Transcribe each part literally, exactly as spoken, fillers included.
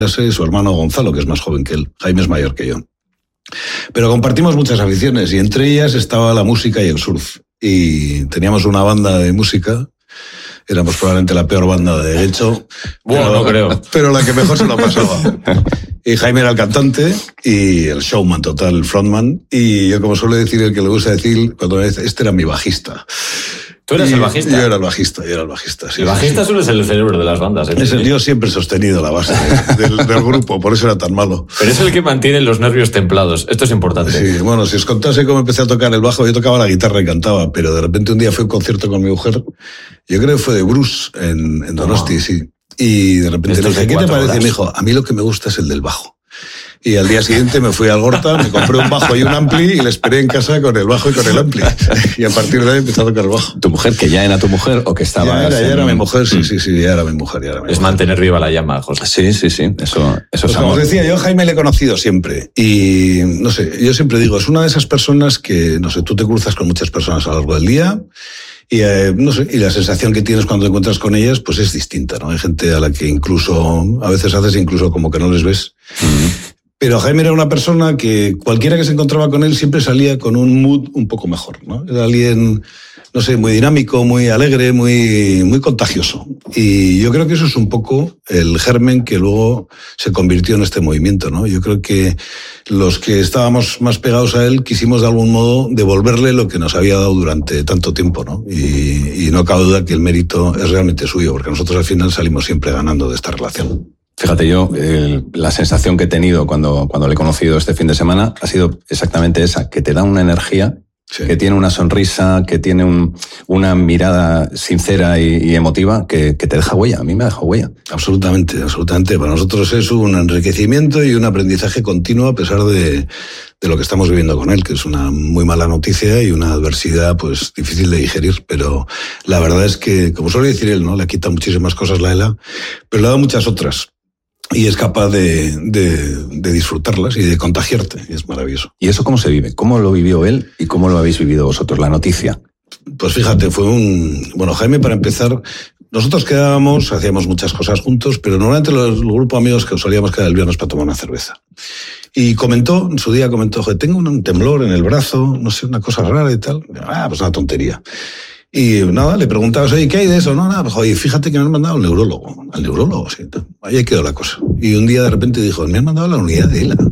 su hermano Gonzalo, que es más joven que él. Jaime es mayor que yo. Pero compartimos muchas aficiones y entre ellas estaba la música y el surf. Y teníamos una banda de música, éramos probablemente la peor banda de hecho. Bueno, pero, no creo. Pero la que mejor se lo pasaba. Y Jaime era el cantante y el showman total, el frontman. Y yo, como suele decir el que le gusta decir, cuando me dice, este era mi bajista. ¿Tú eras y el bajista? Yo era el bajista, yo era el bajista. Sí, el bajista sí. suele ser el cerebro de las bandas. ¿eh? Es el, yo siempre he sostenido la base del, del grupo, por eso era tan malo. Pero es el que mantiene los nervios templados. Esto es importante. Sí, bueno, si os contase cómo empecé a tocar el bajo, yo tocaba la guitarra y cantaba, pero de repente un día fui a un concierto con mi mujer, yo creo que fue de Bruce en, en Donosti, oh. sí. Y de repente le dije, ¿qué te parece? Horas. Y me dijo, a mí lo que me gusta es el del bajo. Y al día siguiente me fui al Gorta, me compré un bajo y un ampli y le esperé en casa con el bajo y con el ampli. Y a partir de ahí empecé a tocar el bajo. ¿Tu mujer, que ya era tu mujer o que estaba? Ya era, en... ya era mi mujer, sí, sí, sí, ya era mi mujer. Ya era mi es mujer. mantener viva la llama, José. Sí, sí, sí, eso, eso pues es como amor. os decía, yo a Jaime le he conocido siempre. Y no sé, yo siempre digo, es una de esas personas que, no sé, tú te cruzas con muchas personas a lo largo del día. Y, eh, no sé, y la sensación que tienes cuando te encuentras con ellas, pues es distinta, ¿no? Hay gente a la que incluso, a veces haces incluso como que no les ves. Mm. Pero Jaime era una persona que cualquiera que se encontraba con él siempre salía con un mood un poco mejor, ¿no? Era alguien, no sé, muy dinámico, muy alegre, muy, muy contagioso. Y yo creo que eso es un poco el germen que luego se convirtió en este movimiento, ¿no? Yo creo que los que estábamos más pegados a él quisimos de algún modo devolverle lo que nos había dado durante tanto tiempo, ¿no? Y, y no cabe duda que el mérito es realmente suyo, porque nosotros al final salimos siempre ganando de esta relación. Fíjate, yo el, la sensación que he tenido cuando, cuando le he conocido este fin de semana ha sido exactamente esa, que te da una energía, sí. que tiene una sonrisa, que tiene un, una mirada sincera y, y emotiva que, que te deja huella. A mí me ha dejado huella. Absolutamente, absolutamente. Para nosotros es un enriquecimiento y un aprendizaje continuo a pesar de, de lo que estamos viviendo con él, que es una muy mala noticia y una adversidad pues difícil de digerir. Pero la verdad es que, como suele decir él, ¿no? Le quita muchísimas cosas la ELA, pero le da muchas otras. Y es capaz de, de, de disfrutarlas y de contagiarte. Y es maravilloso. ¿Y eso cómo se vive? ¿Cómo lo vivió él y cómo lo habéis vivido vosotros, la noticia? Pues fíjate, fue un... Bueno, Jaime, para empezar, nosotros quedábamos, hacíamos muchas cosas juntos, pero normalmente los, el grupo de amigos que solíamos quedar el viernes para tomar una cerveza. Y comentó, en su día comentó, joder, tengo un temblor en el brazo, no sé, una cosa rara y tal. Ah, pues una tontería. Y nada, le preguntabas, oye, ¿qué hay de eso? No, nada, pues oye, fíjate que me han mandado al neurólogo. Al neurólogo, sí. Ahí quedó la cosa. Y un día de repente dijo, me han mandado a la unidad de ELA.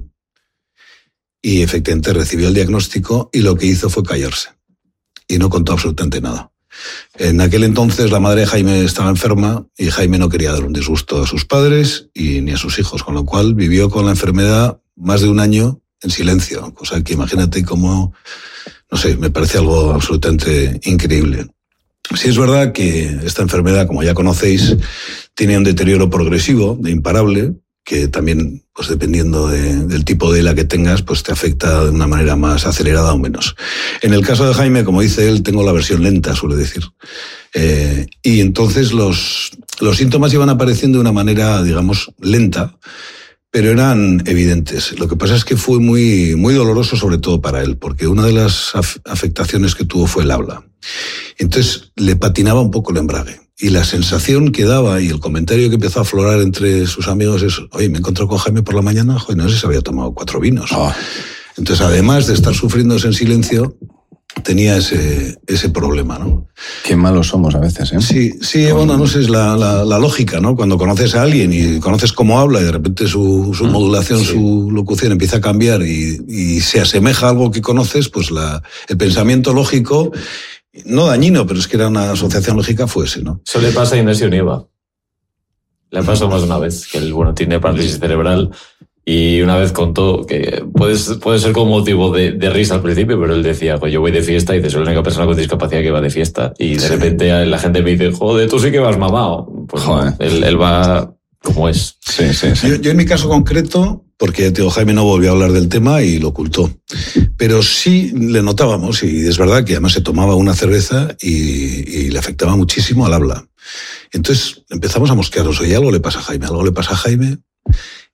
Y efectivamente recibió el diagnóstico y lo que hizo fue callarse. Y no contó absolutamente nada. En aquel entonces la madre de Jaime estaba enferma y Jaime no quería dar un disgusto a sus padres y ni a sus hijos, con lo cual vivió con la enfermedad más de un año en silencio. O sea que imagínate cómo... No sé, me parece algo absolutamente increíble. Sí es verdad que esta enfermedad, como ya conocéis, tiene un deterioro progresivo, imparable, que también, pues dependiendo de, del tipo de ELA que tengas, pues te afecta de una manera más acelerada o menos. En el caso de Jaime, como dice él, tengo la versión lenta, suele decir. Eh, y entonces los, los síntomas iban apareciendo de una manera, digamos, lenta, pero eran evidentes. Lo que pasa es que fue muy, muy doloroso, sobre todo para él, porque una de las afectaciones que tuvo fue el habla. Entonces le patinaba un poco el embrague. Y la sensación que daba y el comentario que empezó a aflorar entre sus amigos es, oye, me encontré con Jaime por la mañana, joder, no sé si se había tomado cuatro vinos. Oh. Entonces, además de estar sufriendo en silencio, tenía ese, ese problema, ¿no? Qué malos somos a veces, ¿eh? Sí, sí, bueno, no sé, es la, la, la lógica, ¿no? Cuando conoces a alguien y conoces cómo habla y de repente su, su modulación, sí. su locución empieza a cambiar y, y se asemeja a algo que conoces, pues la, el pensamiento lógico, no dañino, pero es que era una asociación lógica, fue ese, ¿no? Eso le pasa a Inés Onieva. Le pasó más de una vez, que él, bueno, tiene parálisis cerebral. Y una vez contó que puede, puede ser como motivo de, de risa al principio, pero él decía, pues yo voy de fiesta y soy la única persona con discapacidad que va de fiesta. Y de sí. repente la gente me dice, joder, tú sí que vas mamado. Pues joder. No, él, él va como es. Sí, sí, sí. Yo, yo en mi caso concreto, porque tío Jaime no volvió a hablar del tema y lo ocultó, pero sí le notábamos, y es verdad que además se tomaba una cerveza y, y le afectaba muchísimo al habla. Entonces empezamos a mosquearnos, oye, algo le pasa a Jaime, algo le pasa a Jaime.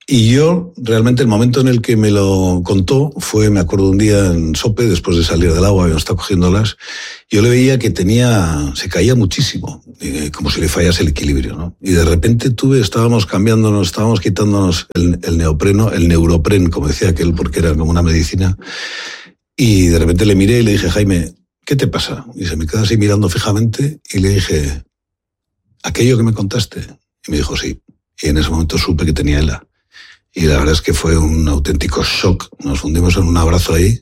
Y yo, realmente, el momento en el que me lo contó fue, me acuerdo, un día en Sope, después de salir del agua, habíamos estado cogiéndolas, yo le veía que tenía, se caía muchísimo, como si le fallase el equilibrio, ¿no? Y de repente tuve, estábamos cambiándonos, estábamos quitándonos el, el neopreno, el neuropren, como decía aquel, porque era como una medicina, y de repente le miré y le dije, Jaime, ¿qué te pasa? Y se me quedó así mirando fijamente, y le dije, ¿aquello que me contaste? Y me dijo, sí. Y en ese momento supe que tenía E L A. Y la verdad es que fue un auténtico shock. Nos fundimos en un abrazo ahí.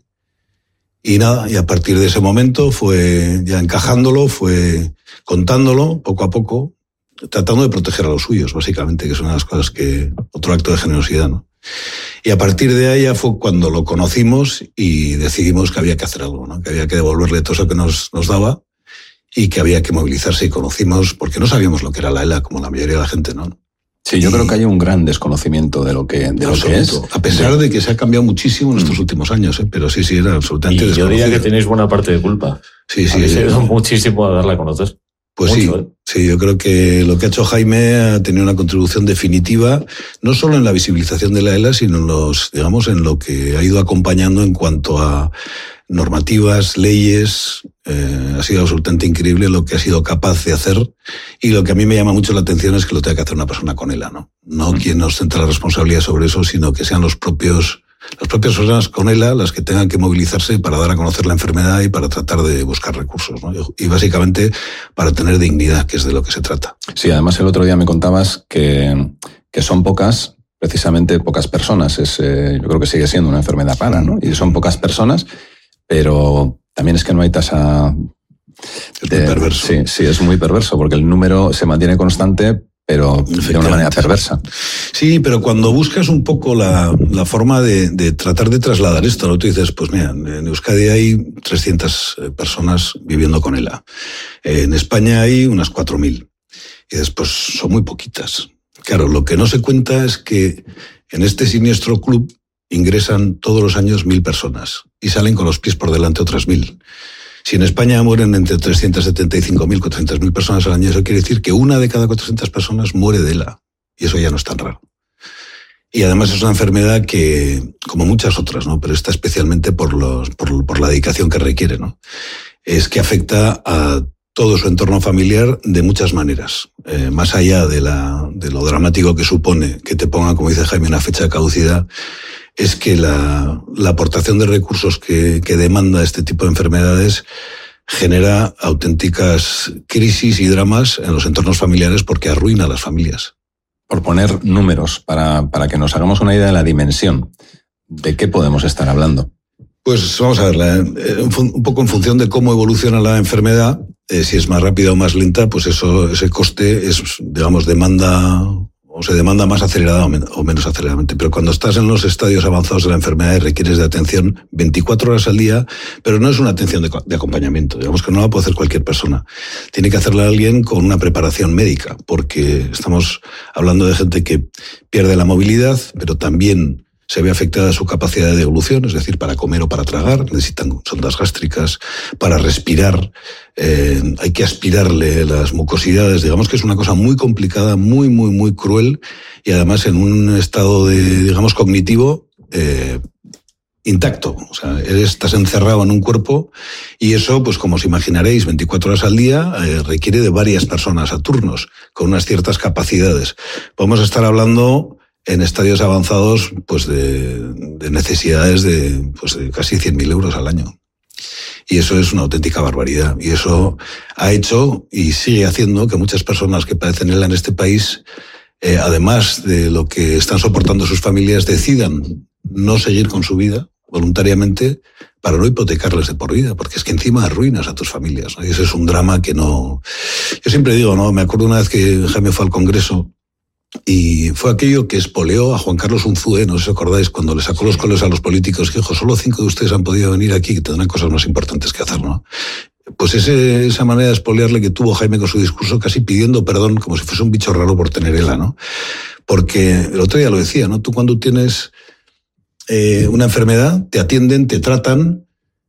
Y nada, y a partir de ese momento fue ya encajándolo, fue contándolo poco a poco, tratando de proteger a los suyos, básicamente, que es una de las cosas que... Otro acto de generosidad, ¿no? Y a partir de ahí ya fue cuando lo conocimos y decidimos que había que hacer algo, ¿no? Que había que devolverle todo eso que nos, nos daba y que había que movilizarse. Y conocimos, porque no sabíamos lo que era la E L A, como la mayoría de la gente, ¿no? Sí, yo y, creo que hay un gran desconocimiento de lo que, de lo que es. A pesar de que se ha cambiado muchísimo en estos últimos años, ¿eh? Pero sí, sí, era absolutamente y desconocido. Yo diría que tenéis buena parte de culpa. Sí, sí. Habéis ayudado muchísimo a darla a conocer. Pues Mucho, sí, ¿eh? sí, yo creo que lo que ha hecho Jaime ha tenido una contribución definitiva, no solo en la visibilización de la E L A, sino en los, digamos, en lo que ha ido acompañando en cuanto a normativas, leyes. Eh, ha sido absolutamente increíble lo que ha sido capaz de hacer, y lo que a mí me llama mucho la atención es que lo tenga que hacer una persona con E L A, ¿no? No mm. quien nos centra la responsabilidad sobre eso, sino que sean los propios, las propias personas con E L A las que tengan que movilizarse para dar a conocer la enfermedad y para tratar de buscar recursos, ¿no? Y básicamente para tener dignidad, que es de lo que se trata. Sí, además el otro día me contabas que, que son pocas, precisamente pocas personas. Es, eh, yo creo que sigue siendo una enfermedad rara, ¿no? Y son pocas personas, pero también es que no hay tasa... Es de, muy perverso. Sí, sí, es muy perverso, porque el número se mantiene constante, pero de una manera perversa. Sí, pero cuando buscas un poco la, la forma de, de tratar de trasladar esto, ¿no? Tú dices, pues mira, en Euskadi hay trescientas personas viviendo con E L A. En España hay unas cuatro mil. Y dices, pues son muy poquitas. Claro, lo que no se cuenta es que en este siniestro club ingresan todos los años mil personas y salen con los pies por delante otras mil. Si en España mueren entre trescientas setenta y cinco mil y cuatrocientas mil personas al año, eso quiere decir que una de cada cuatrocientas personas muere de E L A. Y eso ya no es tan raro. Y además es una enfermedad que, como muchas otras, ¿no? Pero está especialmente por, los, por, por la dedicación que requiere, ¿no? Es que afecta a todo su entorno familiar de muchas maneras. Eh, más allá de, la, de lo dramático que supone que te pongan, como dice Jaime, una fecha de caducidad, es que la, la aportación de recursos que, que demanda este tipo de enfermedades genera auténticas crisis y dramas en los entornos familiares porque arruina a las familias. Por poner números, para, para que nos hagamos una idea de la dimensión, ¿de qué podemos estar hablando? Pues vamos a ver, un poco en función de cómo evoluciona la enfermedad, eh, si es más rápida o más lenta, pues eso, ese coste es, digamos, demanda... o se demanda más acelerada o menos aceleradamente. Pero cuando estás en los estadios avanzados de la enfermedad y requieres de atención veinticuatro horas al día, pero no es una atención de, de acompañamiento, digamos que no la puede hacer cualquier persona. Tiene que hacerla alguien con una preparación médica, porque estamos hablando de gente que pierde la movilidad, pero también se ve afectada su capacidad de devolución, es decir, para comer o para tragar, necesitan sondas gástricas, para respirar, eh, hay que aspirarle las mucosidades, digamos que es una cosa muy complicada, muy, muy, muy cruel, y además en un estado de, digamos, cognitivo eh, intacto, o sea, estás encerrado en un cuerpo, y eso, pues como os imaginaréis, veinticuatro horas al día eh, requiere de varias personas a turnos, con unas ciertas capacidades. Podemos estar hablando en estadios avanzados, pues de, de necesidades de, pues de casi cien mil euros al año. Y eso es una auténtica barbaridad. Y eso ha hecho y sigue haciendo que muchas personas que padecen E L A en este país, eh, además de lo que están soportando sus familias, decidan no seguir con su vida voluntariamente para no hipotecarles de por vida, porque es que encima arruinas a tus familias, ¿no? Y ese es un drama que no... Yo siempre digo, ¿no? Me acuerdo una vez que Jaime fue al Congreso, y fue aquello que espoleó a Juan Carlos Unzué, no sé si os acordáis, cuando le sacó sí. los coles a los políticos, que dijo, solo cinco de ustedes han podido venir aquí, que tendrán cosas más importantes que hacer, ¿no? Pues ese, esa manera de espolearle que tuvo Jaime con su discurso, casi pidiendo perdón, como si fuese un bicho raro por tener E L A, ¿no? Porque el otro día lo decía, ¿no? Tú cuando tienes eh, una enfermedad, te atienden, te tratan,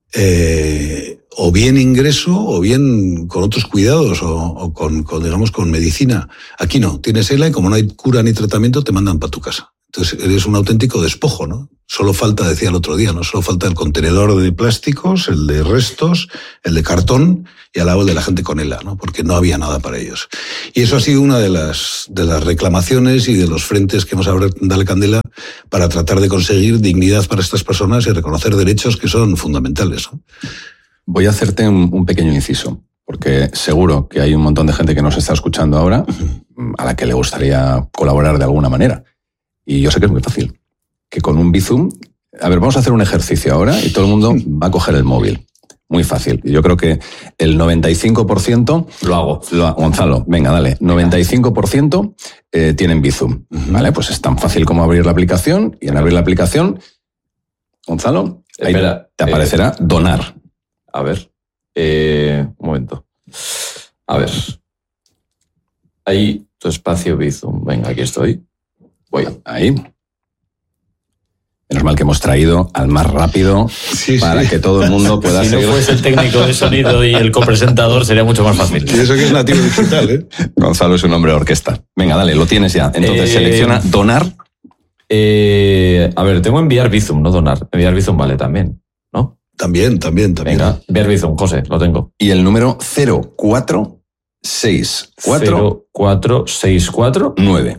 eh, o bien ingreso o bien con otros cuidados o, o con, con, digamos, con medicina. Aquí no, tienes E L A y como no hay cura ni tratamiento te mandan para tu casa. Entonces eres un auténtico despojo, ¿no? Solo falta, decía el otro día, ¿no? Solo falta el contenedor de plásticos, el de restos, el de cartón y al lado el de la gente con ELA, ¿no? Porque no había nada para ellos. Y eso ha sido una de las, de las reclamaciones y de los frentes que hemos abierto en Dale Candela para tratar de conseguir dignidad para estas personas y reconocer derechos que son fundamentales, ¿no? Voy a hacerte un, un pequeño inciso, porque seguro que hay un montón de gente que nos está escuchando ahora a la que le gustaría colaborar de alguna manera. Y yo sé que es muy fácil. Que con un Bizum... A ver, vamos a hacer un ejercicio ahora y todo el mundo va a coger el móvil. Muy fácil. Yo creo que el noventa y cinco por ciento... Lo hago. Lo, Gonzalo, venga, dale. noventa y cinco por ciento eh, tienen Bizum. ¿Vale? Pues es tan fácil como abrir la aplicación y en abrir la aplicación, Gonzalo, ahí Espera, te aparecerá eh, donar. A ver. Eh, un momento. A ver. Ahí tu espacio Bizum. Venga, aquí estoy. Voy. Ahí. Menos mal que hemos traído al más rápido sí, para sí. que todo el mundo pueda si seguir. Si no fuese el técnico de sonido y el copresentador sería mucho más fácil. Y eso que es nativo digital, ¿eh? Gonzalo es un hombre de orquesta. Venga, dale, lo tienes ya. Entonces eh, selecciona donar. Eh, a ver, tengo enviar Bizum, no donar. Enviar Bizum vale también, ¿no? También, también, también. Venga, enviar Bizum, José, lo tengo. Y el número cero cuatro seis cuatro cero cuatro seis cuatro nueve.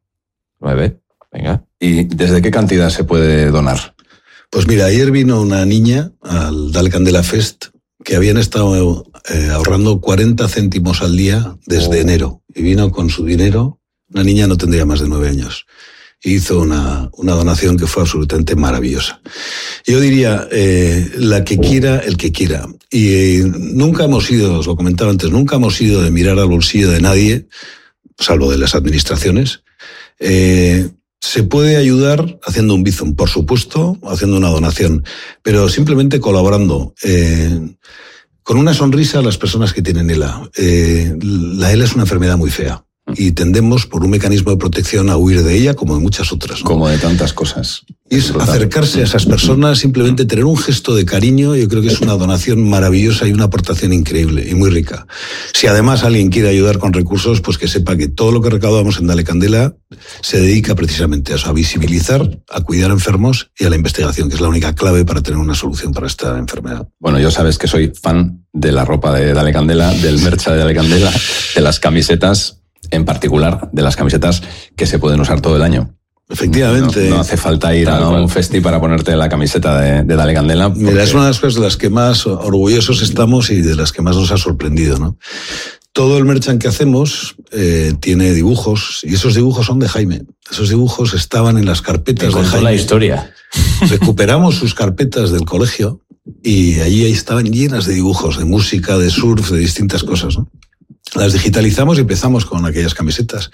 nueve. Venga. ¿Y desde qué cantidad se puede donar? Pues mira, ayer vino una niña al Dale Candela Fest que habían estado eh, ahorrando cuarenta céntimos al día desde oh. enero. Y vino con su dinero, una niña no tendría más de nueve años. Y hizo una, una donación que fue absolutamente maravillosa. Yo diría, eh, la que quiera, el que quiera. Y eh, nunca hemos ido, os lo comentaba antes, nunca hemos ido de mirar al bolsillo de nadie, salvo de las administraciones. Eh, Se puede ayudar haciendo un Bizum, por supuesto, haciendo una donación, pero simplemente colaborando. Eh, con una sonrisa a las personas que tienen ELA. Eh, la ELA es una enfermedad muy fea y tendemos, por un mecanismo de protección, a huir de ella, como de muchas otras, ¿no? Como de tantas cosas. Y es acercarse a esas personas, simplemente tener un gesto de cariño, yo creo que es una donación maravillosa y una aportación increíble y muy rica. Si además alguien quiere ayudar con recursos, pues que sepa que todo lo que recaudamos en Dale Candela se dedica precisamente a eso, a visibilizar, a cuidar enfermos y a la investigación, que es la única clave para tener una solución para esta enfermedad. Bueno, yo sabes que soy fan de la ropa de Dale Candela, del merch de Dale Candela, de las camisetas, en particular de las camisetas que se pueden usar todo el año. Efectivamente. No, no hace falta ir a un festi para ponerte la camiseta de, de Dale Candela. Porque... Mira, es una de las cosas de las que más orgullosos estamos y de las que más nos ha sorprendido, ¿no? Todo el merchant que hacemos eh, tiene dibujos y esos dibujos son de Jaime. Esos dibujos estaban en las carpetas de Jaime. La historia. Recuperamos sus carpetas del colegio y allí estaban llenas de dibujos, de música, de surf, de distintas cosas, ¿no? Las digitalizamos y empezamos con aquellas camisetas.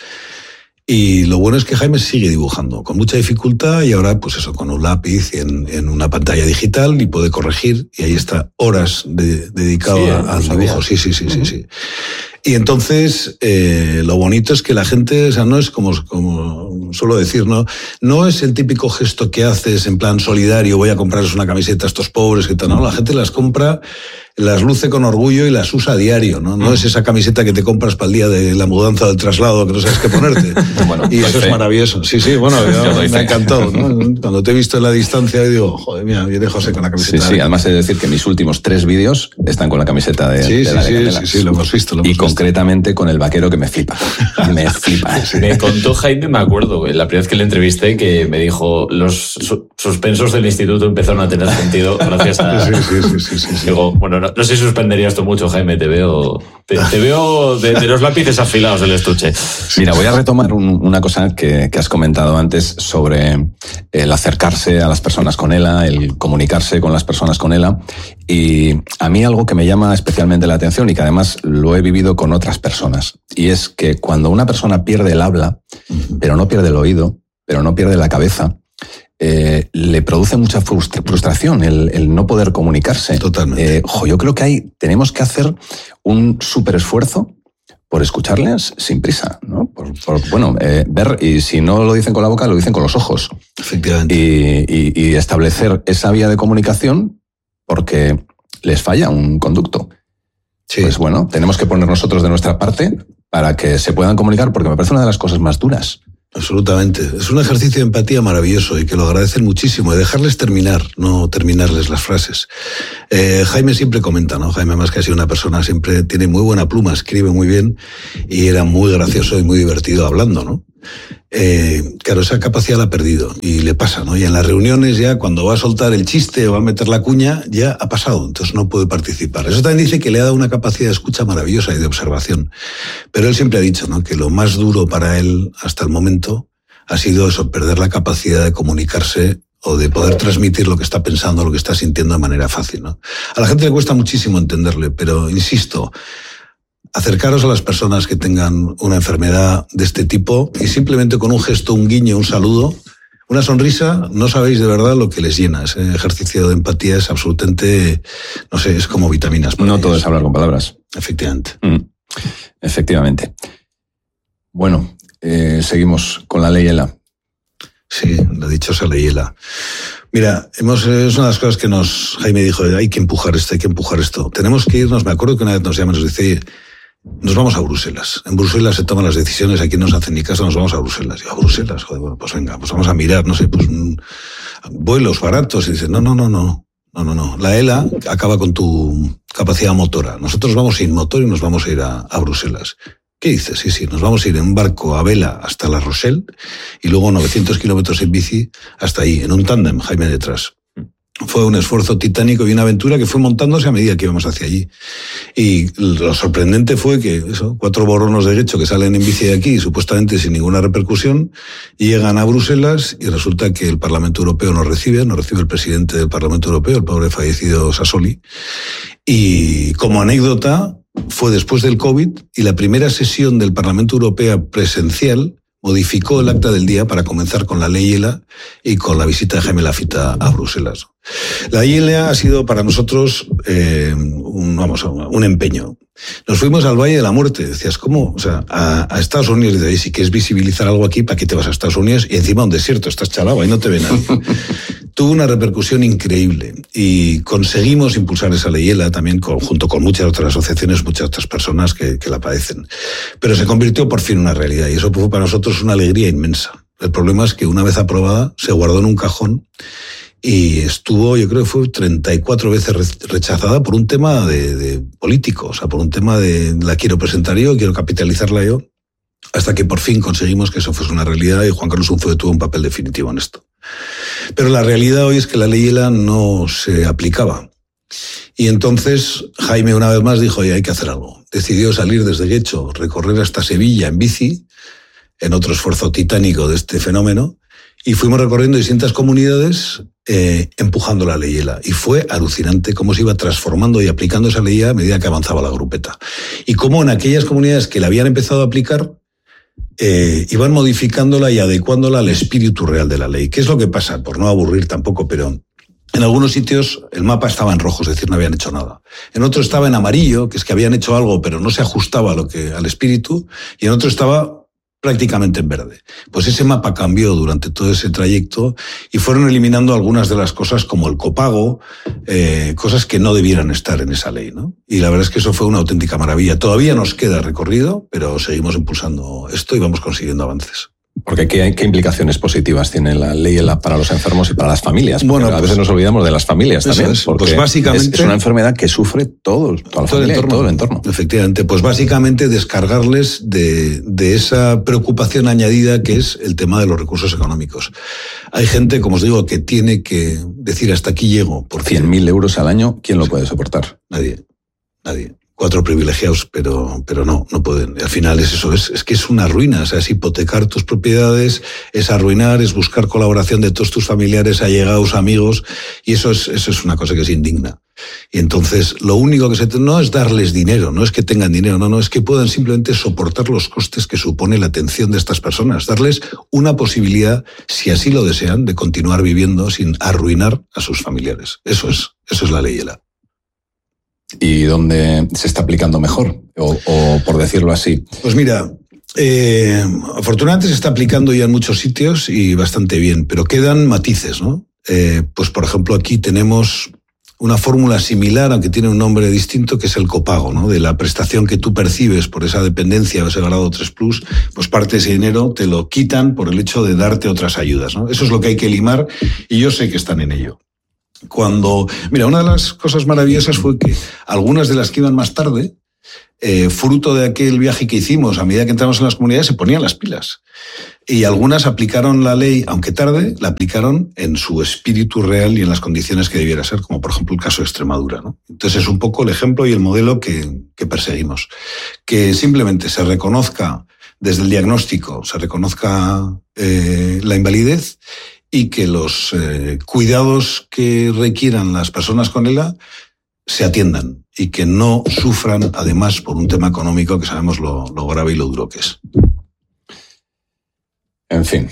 Y lo bueno es que Jaime sigue dibujando con mucha dificultad y ahora, pues eso, con un lápiz y en, en una pantalla digital y puede corregir y ahí está horas de, dedicado sí, al dibujo. Sí, sí, sí, uh-huh. sí, sí. Y entonces, eh, lo bonito es que la gente, o sea, no es como, como suelo decir, ¿no? No es el típico gesto que haces en plan solidario, voy a comprarles una camiseta a estos pobres, que tal, no, la gente las compra, las luce con orgullo y las usa a diario, ¿no? No mm. es esa camiseta que te compras para el día de la mudanza o del traslado, que no sabes qué ponerte. Bueno, y eso fe. es maravilloso. Sí, sí, bueno, yo, me ha encantado, ¿no? Cuando te he visto en la distancia, digo, joder, mira, viene José con la camiseta. Sí, sí, además he de decir que mis últimos tres vídeos están con la camiseta de, sí, de sí, la sí, Candela. Sí, sí, lo hemos visto, lo hemos Y visto. concretamente con el vaquero que me flipa. Me flipa. Sí. Me contó Jaime, me acuerdo, güey, la primera vez que le entrevisté, que me dijo, los su suspensos del instituto empezaron a tener sentido gracias a... Sí, sí, sí, sí, sí, sí. Digo, bueno, no, no sé si suspendería esto mucho, Jaime, te veo, te, te veo de, de los lápices afilados del estuche. Mira, voy a retomar un, una cosa que, que has comentado antes sobre el acercarse a las personas con ELA, el comunicarse con las personas con ELA. Y a mí algo que me llama especialmente la atención y que además lo he vivido con otras personas, y es que cuando una persona pierde el habla, pero no pierde el oído, pero no pierde la cabeza, eh, le produce mucha frustración el, el no poder comunicarse. Totalmente. Eh, jo, yo creo que hay, tenemos que hacer un súper esfuerzo por escucarles sin prisa, ¿no? Por, por bueno, eh, ver, y si no lo dicen con la boca, lo dicen con los ojos. Efectivamente. Y, y, y establecer esa vía de comunicación porque les falla un conducto. Sí. Pues bueno, tenemos que poner nosotros de nuestra parte para que se puedan comunicar, porque me parece una de las cosas más duras. Absolutamente. Es un ejercicio de empatía maravilloso y que lo agradecen muchísimo. Y dejarles terminar, no terminarles las frases. Eh, Jaime siempre comenta, ¿no? Jaime, más que ha sido una persona, siempre tiene muy buena pluma, escribe muy bien y era muy gracioso y muy divertido hablando, ¿no? Eh, claro, esa capacidad la ha perdido y le pasa, ¿no? Y en las reuniones ya cuando va a soltar el chiste o va a meter la cuña, ya ha pasado, entonces no puede participar. Eso también dice que le ha dado una capacidad de escucha maravillosa y de observación. Pero él siempre ha dicho, ¿no?, que lo más duro para él hasta el momento ha sido eso, perder la capacidad de comunicarse o de poder transmitir lo que está pensando, lo que está sintiendo de manera fácil, ¿no? A la gente le cuesta muchísimo entenderle, pero insisto, acercaros a las personas que tengan una enfermedad de este tipo y simplemente con un gesto, un guiño, un saludo, una sonrisa, no sabéis de verdad lo que les llena. Ese ejercicio de empatía es absolutamente, no sé, es como vitaminas. No todo es hablar con palabras. Efectivamente. Mm, efectivamente. Bueno, eh, seguimos con la ley ELA. Sí, la dichosa ley ELA. Mira, hemos, es una de las cosas que nos, Jaime dijo, hay que empujar esto, hay que empujar esto. Tenemos que irnos, me acuerdo que una vez nos llama y nos dice, nos vamos a Bruselas. En Bruselas se toman las decisiones, aquí no nos hacen ni caso, nos vamos a Bruselas. Y a Bruselas, joder, bueno, pues venga, pues vamos a mirar, no sé, pues un, vuelos baratos. Y dicen, no, no, no, no, no, no, no. La ELA acaba con tu capacidad motora. Nosotros vamos sin motor y nos vamos a ir a, a Bruselas. ¿Qué dices? Sí, sí, nos vamos a ir en un barco a vela hasta La Rochelle y luego novecientos kilómetros en bici hasta ahí, en un tándem, Jaime detrás. Fue un esfuerzo titánico y una aventura que fue montándose a medida que íbamos hacia allí. Y lo sorprendente fue que eso, cuatro borronos de Guecho que salen en bici de aquí, supuestamente sin ninguna repercusión, llegan a Bruselas y resulta que el Parlamento Europeo nos recibe, nos recibe el presidente del Parlamento Europeo, el pobre fallecido Sassoli. Y como anécdota, fue después del COVID y la primera sesión del Parlamento Europeo presencial modificó el acta del día para comenzar con la ley ELA y con la visita de Jaime Lafita a Bruselas. La ley ELA ha sido para nosotros eh, un, vamos, un empeño. Nos fuimos al Valle de la Muerte. Decías, ¿cómo? O sea, a, a Estados Unidos, de ahí, si quieres visibilizar algo aquí, ¿para qué te vas a Estados Unidos? Y encima un desierto, estás chalado, ahí no te ve nadie. Tuvo una repercusión increíble y conseguimos impulsar esa ley ELA también con, junto con muchas otras asociaciones, muchas otras personas que, que la padecen. Pero se convirtió por fin en una realidad y eso fue para nosotros una alegría inmensa. El problema es que una vez aprobada se guardó en un cajón y estuvo, yo creo que fue treinta y cuatro veces rechazada por un tema de, de político, o sea, por un tema de la quiero presentar yo, quiero capitalizarla yo, hasta que por fin conseguimos que eso fuese una realidad y Juan Carlos Unzué tuvo un papel definitivo en esto. Pero la realidad hoy es que la ley ELA no se aplicaba. Y entonces Jaime una vez más dijo, oye, hay que hacer algo. Decidió salir desde Guecho, recorrer hasta Sevilla en bici, en otro esfuerzo titánico de este fenómeno, y fuimos recorriendo distintas comunidades eh, empujando la ley ELA. Y fue alucinante cómo se iba transformando y aplicando esa ley a medida que avanzaba la grupeta. Y cómo en aquellas comunidades que la habían empezado a aplicar, eh, iban modificándola y adecuándola al espíritu real de la ley. ¿Qué es lo que pasa? Por no aburrir tampoco, pero en algunos sitios el mapa estaba en rojo, es decir, no habían hecho nada. En otro estaba en amarillo, que es que habían hecho algo, pero no se ajustaba a lo que, al espíritu, y en otro estaba prácticamente en verde. Pues ese mapa cambió durante todo ese trayecto y fueron eliminando algunas de las cosas como el copago, eh, cosas que no debieran estar en esa ley, ¿no? Y la verdad es que eso fue una auténtica maravilla. Todavía nos queda recorrido, pero seguimos impulsando esto y vamos consiguiendo avances. Porque ¿qué, qué implicaciones positivas tiene la ley ELA para los enfermos y para las familias? Porque bueno, a veces pues, nos olvidamos de las familias también. Es, porque pues básicamente, es, es una enfermedad que sufre todo, toda la todo, familia el entorno, y todo el entorno. Efectivamente, pues básicamente descargarles de, de esa preocupación añadida que es el tema de los recursos económicos. Hay gente, como os digo, que tiene que decir hasta aquí llego. Por cien mil euros al año, ¿quién lo puede soportar? Nadie, nadie. Cuatro privilegiados, pero, pero no, no pueden. Al final es eso, es, es que es una ruina, o sea, es hipotecar tus propiedades, es arruinar, es buscar colaboración de todos tus familiares, allegados, amigos, y eso es, eso es una cosa que es indigna. Y entonces, lo único que se te, no es darles dinero, no es que tengan dinero, no, no, es que puedan simplemente soportar los costes que supone la atención de estas personas, darles una posibilidad, si así lo desean, de continuar viviendo sin arruinar a sus familiares. Eso es, eso es la ley ELA. ¿Y dónde se está aplicando mejor? O, o por decirlo así. Pues mira, eh, afortunadamente se está aplicando ya en muchos sitios y bastante bien, pero quedan matices, ¿no? Eh, pues por ejemplo aquí tenemos una fórmula similar, aunque tiene un nombre distinto, que es el copago, ¿no? De la prestación que tú percibes por esa dependencia o ese grado tres plus, pues parte de ese dinero te lo quitan por el hecho de darte otras ayudas, ¿no? Eso es lo que hay que limar y yo sé que están en ello. Cuando, mira, una de las cosas maravillosas fue que algunas de las que iban más tarde, eh, fruto de aquel viaje que hicimos, a medida que entramos en las comunidades, se ponían las pilas. Y algunas aplicaron la ley, aunque tarde, la aplicaron en su espíritu real y en las condiciones que debiera ser, como por ejemplo el caso de Extremadura, ¿no? Entonces es un poco el ejemplo y el modelo que, que perseguimos. Que simplemente se reconozca desde el diagnóstico, se reconozca eh, la invalidez y que los eh, cuidados que requieran las personas con ELA se atiendan y que no sufran, además, por un tema económico que sabemos lo, lo grave y lo duro que es. En fin,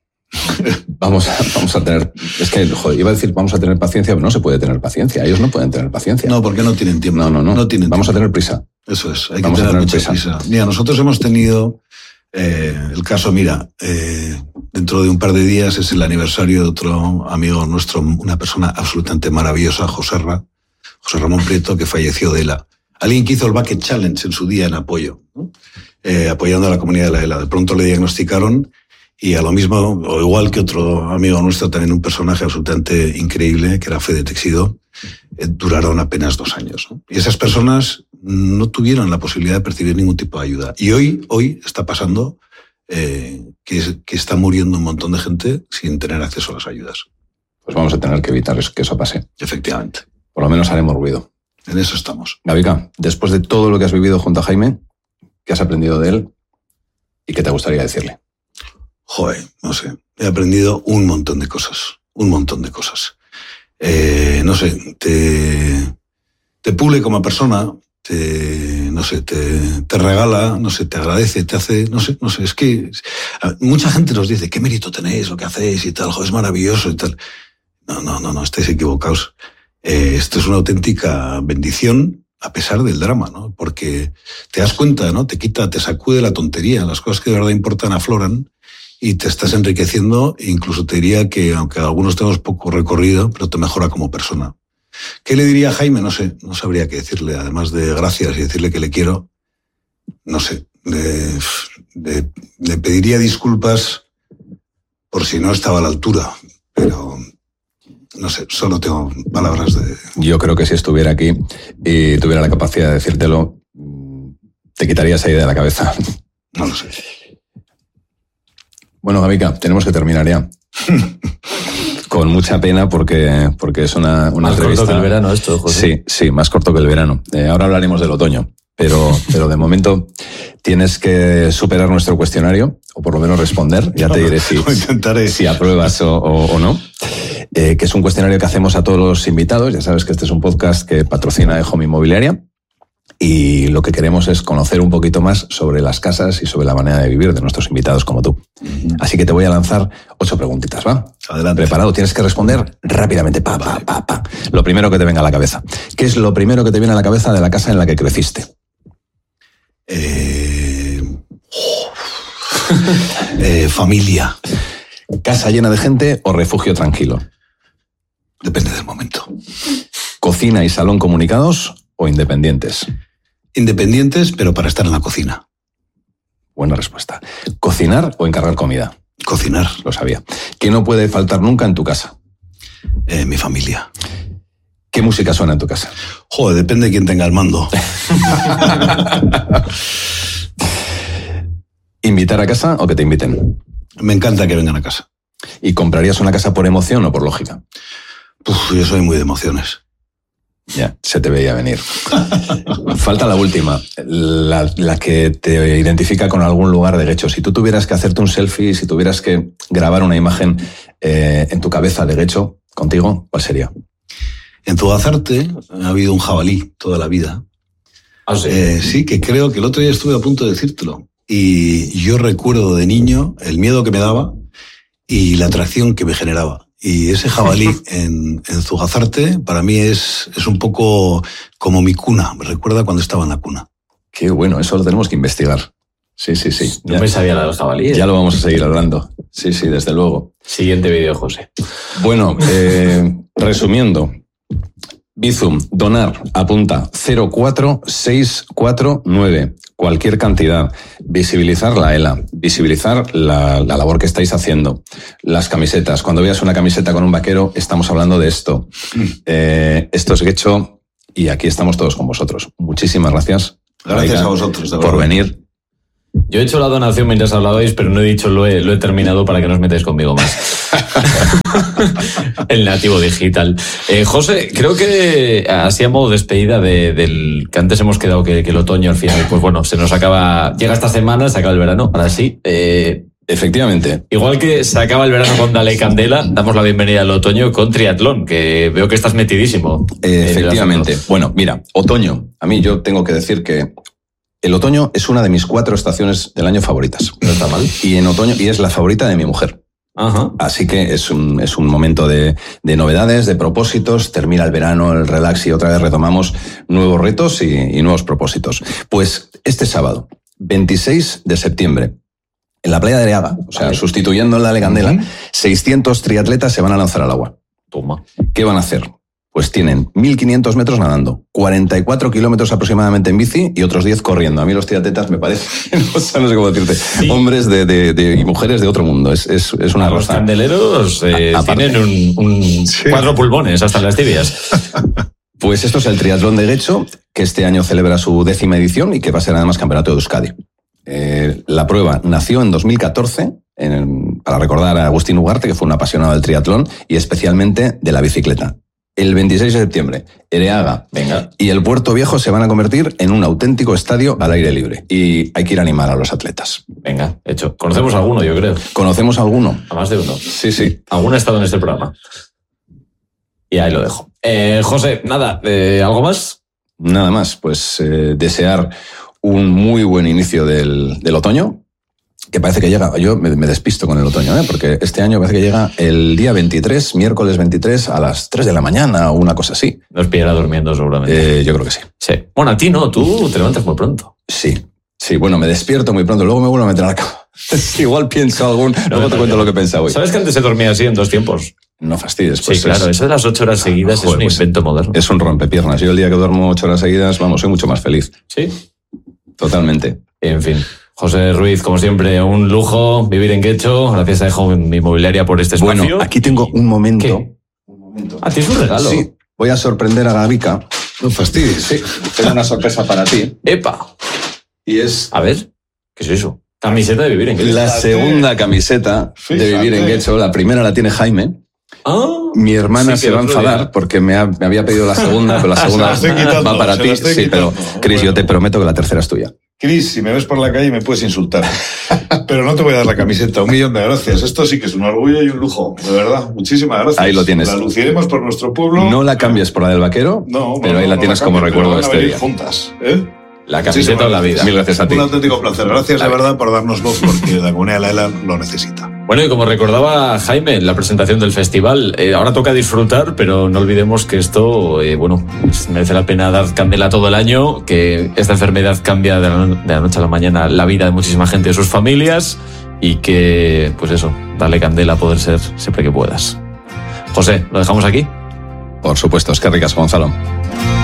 vamos a, vamos a tener... Es que, joder, iba a decir vamos a tener paciencia, pero no se puede tener paciencia. Ellos no pueden tener paciencia. No, porque no tienen tiempo. No, no, no. no tienen vamos tiempo. a tener prisa. Eso es, hay vamos que tener, tener mucha prisa. prisa. Mira, nosotros hemos tenido eh, el caso, mira, eh, dentro de un par de días es el aniversario de otro amigo nuestro, una persona absolutamente maravillosa, José Ra, José Ramón Prieto, que falleció de ELA. Alguien que hizo el Bucket Challenge en su día en apoyo, ¿no? eh, apoyando a la comunidad de la ELA. De pronto le diagnosticaron y a lo mismo, o igual que otro amigo nuestro, también un personaje absolutamente increíble, que era Fede Texido, eh, duraron apenas dos años, ¿no? Y esas personas no tuvieron la posibilidad de percibir ningún tipo de ayuda. Y hoy, hoy está pasando eh, que, que está muriendo un montón de gente sin tener acceso a las ayudas. Pues vamos a tener que evitar que eso pase. Efectivamente. Por lo menos haremos ruido. En eso estamos. Gavica, después de todo lo que has vivido junto a Jaime, ¿qué has aprendido de él y qué te gustaría decirle? Joder, no sé. He aprendido un montón de cosas. Un montón de cosas. Eh, no sé, te, te pule como persona, te, no sé, te, te regala, no sé, te agradece, te hace, no sé, no sé. Es que mucha gente nos dice, ¿qué mérito tenéis lo que hacéis y tal? Joder, es maravilloso y tal. No, no, no, no, estáis equivocados. Eh, esto es una auténtica bendición a pesar del drama, ¿no? Porque te das cuenta, ¿no? Te quita, te sacude la tontería, las cosas que de verdad importan afloran y te estás enriqueciendo e incluso te diría que, aunque algunos tenemos poco recorrido, pero te mejora como persona. ¿Qué le diría a Jaime? No sé, no sabría qué decirle, además de gracias y decirle que le quiero. No sé, le, le, le pediría disculpas por si no estaba a la altura, pero... No sé, solo tengo palabras de... Yo creo que si estuviera aquí y tuviera la capacidad de decírtelo, te quitaría esa idea de la cabeza. No lo sé. Bueno, Gavica, tenemos que terminar ya. Con mucha pena porque, porque es una, una más entrevista... Más corto que el verano esto, José. Sí, sí, más corto que el verano. Eh, ahora hablaremos del otoño, pero, pero de momento tienes que superar nuestro cuestionario, o por lo menos responder. Ya te diré si, si apruebas o, o, o no. Eh, que es un cuestionario que hacemos a todos los invitados. Ya sabes que este es un podcast que patrocina Home Inmobiliaria y lo que queremos es conocer un poquito más sobre las casas y sobre la manera de vivir de nuestros invitados como tú. Uh-huh. Así que te voy a lanzar ocho preguntitas, ¿va? Adelante. ¿Preparado? Tienes que responder rápidamente. Pa, pa, pa, pa. Lo primero que te venga a la cabeza. ¿Qué es lo primero que te viene a la cabeza de la casa en la que creciste? Eh... eh, familia. ¿Casa llena de gente o refugio tranquilo? Depende del momento. ¿Cocina y salón comunicados o independientes? Independientes, pero para estar en la cocina. Buena respuesta. ¿Cocinar o encargar comida? Cocinar. Lo sabía. ¿Qué no puede faltar nunca en tu casa? Eh, mi familia. ¿Qué música suena en tu casa? Joder, depende de quién tenga el mando. ¿Invitar a casa o que te inviten? Me encanta que vengan a casa. ¿Y comprarías una casa por emoción o por lógica? Uf, yo soy muy de emociones. Ya, se te veía venir. Falta la última, la, la que te identifica con algún lugar de Guecho. Si tú tuvieras que hacerte un selfie, si tuvieras que grabar una imagen eh, en tu cabeza de Guecho contigo, ¿cuál sería? En Zugazarte ha habido un jabalí toda la vida. ¿Ah, sí? Eh, sí, que creo que el otro día estuve a punto de decírtelo. Y yo recuerdo de niño el miedo que me daba y la atracción que me generaba. Y ese jabalí en, en Zugazarte para mí es, es un poco como mi cuna. Me recuerda cuando estaba en la cuna. Qué bueno, eso lo tenemos que investigar. Sí, sí, sí. No ya, me sabía la del jabalí. ¿eh? Ya lo vamos a seguir hablando. Sí, sí, desde luego. Siguiente vídeo, José. Bueno, eh, resumiendo, Bizum, donar, apunta cero cuatro seis cuatro nueve. Cualquier cantidad. Visibilizar la ELA, visibilizar la, la labor que estáis haciendo. Las camisetas. Cuando veas una camiseta con un vaquero, estamos hablando de esto. Eh, esto es Getxo y aquí estamos todos con vosotros. Muchísimas gracias. Gracias Laika, a vosotros. Por venir. Yo he hecho la donación mientras hablabais, pero no he dicho lo he, lo he terminado para que no os metáis conmigo más. El nativo digital. Eh, José, creo que así a modo despedida de, del que antes hemos quedado que, que el otoño al final, pues bueno, se nos acaba, llega esta semana, se acaba el verano, ahora sí. Eh, Efectivamente. Igual que se acaba el verano con Dale Candela, damos la bienvenida al otoño con triatlón, que veo que estás metidísimo. Efectivamente. Bueno, mira, otoño. A mí yo tengo que decir que el otoño es una de mis cuatro estaciones del año favoritas. No está mal. Y en otoño, y es la favorita de mi mujer. Ajá. Así que es un, es un momento de, de novedades, de propósitos. Termina el verano, el relax y otra vez retomamos nuevos retos y, y nuevos propósitos. Pues este sábado, veintiséis de septiembre, en la playa de Areaga, o sea, vale. sustituyendo la de Candela, uh-huh. seiscientos triatletas se van a lanzar al agua. Toma. ¿Qué van a hacer? Pues tienen mil quinientos metros nadando, cuarenta y cuatro kilómetros aproximadamente en bici y otros diez corriendo. A mí los triatletas me parece, no sé, no sé cómo decirte, sí. hombres de, de, de, y mujeres de otro mundo. Es, es, es una Los candeleros eh, a, tienen un, un sí. cuatro pulmones hasta las tibias. Pues esto es el triatlón de Getxo, que este año celebra su décima edición y que va a ser además campeonato de Euskadi. Eh, la prueba nació en dos mil catorce, en, para recordar a Agustín Ugarte, que fue un apasionado del triatlón y especialmente de la bicicleta. El veintiséis de septiembre, Areaga Venga. y el Puerto Viejo se van a convertir en un auténtico estadio al aire libre. Y hay que ir a animar a los atletas. Venga, hecho. Conocemos a alguno, yo creo. ¿Conocemos a alguno? A más de uno. Sí, sí. Alguno ha estado en este programa. Y ahí lo dejo. Eh, José, nada, eh, ¿algo más? Nada más, pues eh, desear un muy buen inicio del, del otoño, que parece que llega, yo me, me despisto con el otoño, ¿eh? Porque este año parece que llega el día veintitrés, miércoles veintitrés a las tres de la mañana o una cosa así. Nos pillará durmiendo seguramente. Eh, yo creo que sí. Sí. Bueno, a ti no, tú te levantas muy pronto. Sí, sí, bueno, me despierto muy pronto, luego me vuelvo a meter a la cama. Igual pienso algún, no, luego no, te cuento no. lo que pensaba hoy. ¿Sabes que antes se dormía así en dos tiempos? No fastidies. Pues sí, claro, es... eso de las ocho horas seguidas Joder, es un pues invento moderno. Es un rompepiernas. Yo el día que duermo ocho horas seguidas, vamos, soy mucho más feliz. Sí. Totalmente. En fin. José Ruiz, como siempre, un lujo vivir en Getxo. Gracias a Home Inmobiliaria por este espacio. Bueno, aquí tengo un momento. ¿Qué? Un momento. Ah, tienes un regalo. Sí, voy a sorprender a Gavica. No fastidies. Sí, tengo una sorpresa para ti. ¡Epa! Y es... A ver, ¿qué es eso? Camiseta de Vivir en Getxo. La segunda camiseta Fíjate. de Vivir en Getxo. La primera la tiene Jaime. Ah, Mi hermana sí, se va a enfadar día. porque me, ha, me había pedido la segunda, pero la segunda quitando, va para ti. Sí, quitando. pero Cris, bueno. yo te prometo que la tercera es tuya. Cris, si me ves por la calle me puedes insultar, pero no te voy a dar la camiseta. Un millón de gracias. Esto sí que es un orgullo y un lujo, de verdad. Muchísimas gracias. Ahí lo tienes. La luciremos por nuestro pueblo. No la cambies por la del vaquero, no, pero no, ahí la no tienes la como cambio, recuerdo de este día. Juntas, ¿eh? La camiseta de la vida. Mil gracias a ti. Un auténtico placer. Gracias de verdad por darnos voz, porque la comunidad de la ELA lo necesita. Bueno, y como recordaba Jaime en la presentación del festival, eh, ahora toca disfrutar, pero no olvidemos que esto, eh, bueno, merece la pena dar candela todo el año, que esta enfermedad cambia de la, no- de la noche a la mañana la vida de muchísima gente y de sus familias, y que, pues eso, darle candela a poder ser siempre que puedas. José, ¿lo dejamos aquí? Por supuesto, es que ricas, Gonzalo.